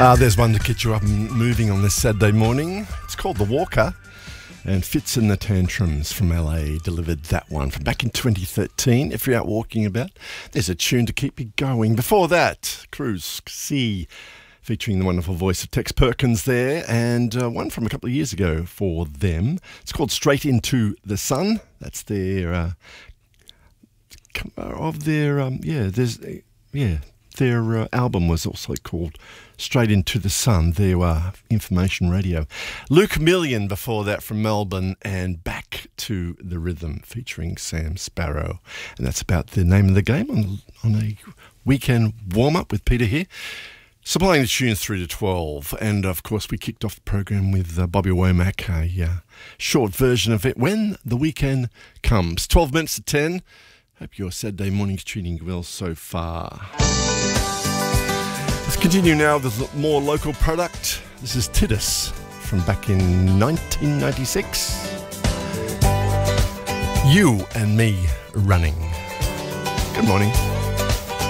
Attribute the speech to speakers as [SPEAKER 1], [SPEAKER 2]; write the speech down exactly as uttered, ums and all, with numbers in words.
[SPEAKER 1] Uh, there's one to get you up and moving on this Saturday morning. It's called The Walker, and Fits in the Tantrums from L A delivered that one from back in twenty thirteen. If you're out walking about, there's a tune to keep you going. Before that, Cruise C, featuring the wonderful voice of Tex Perkins there, and uh, one from a couple of years ago for them. It's called Straight Into the Sun. That's their uh, of their um, yeah. There's yeah. Their uh, album was also called Straight Into the Sun. There were Information Radio. Luke Million before that from Melbourne, and Back to the Rhythm featuring Sam Sparrow. And that's about the name of the game on, on a weekend warm-up with Peter here, supplying the tunes through to twelve. And, of course, we kicked off the program with uh, Bobby Womack, a uh, short version of it, When the Weekend Comes. twelve minutes to ten. Hope your Saturday morning's treating you well so far. Let's continue now with more local product. This is Titus from back in nineteen ninety-six. You and Me Running. Good morning.